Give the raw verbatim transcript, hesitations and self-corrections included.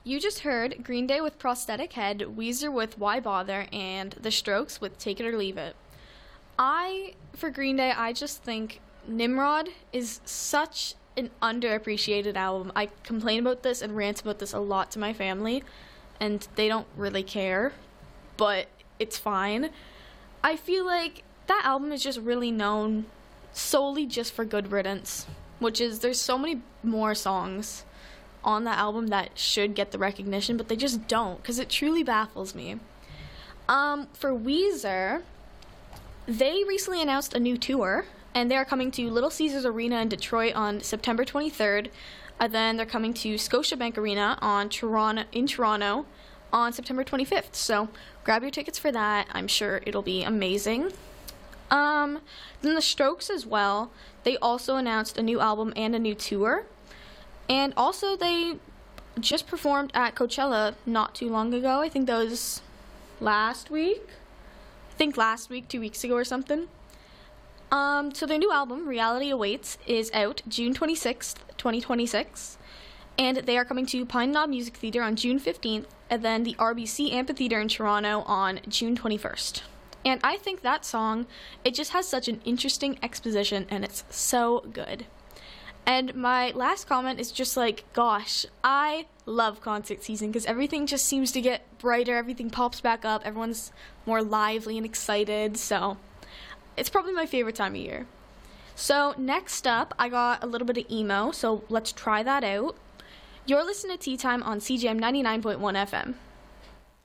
you just heard Green Day with Prosthetic Head, Weezer with Why Bother, and The Strokes with Take It or Leave It. I, for Green Day, I just think Nimrod is such an underappreciated album. I complain about this and rant about this a lot to my family, and they don't really care, but it's fine. I feel like that album is just really known solely just for Good Riddance, which is, there's so many more songs on that album that should get the recognition, but they just don't, because it truly baffles me. Um, for Weezer, they recently announced a new tour, and they are coming to Little Caesars Arena in Detroit on September twenty-third, and then they're coming to Scotiabank Arena on Toronto, in Toronto on September twenty-fifth, so grab your tickets for that. I'm sure it'll be amazing. Um, then the Strokes as well, they also announced a new album and a new tour. And also, they just performed at Coachella not too long ago. I think that was last week. I think last week, two weeks ago or something. Um, so their new album, Reality Awaits, is out June twenty-sixth, twenty twenty-six. And they are coming to Pine Knob Music Theatre on June fifteenth, and then the R B C Amphitheatre in Toronto on June twenty-first. And I think that song, it just has such an interesting exposition, and it's so good. And my last comment is just like, gosh, I love concert season because everything just seems to get brighter, everything pops back up, everyone's more lively and excited, so it's probably my favorite time of year. So next up, I got a little bit of emo, so let's try that out. You're listening to Tea Time on C J M ninety-nine point one F M.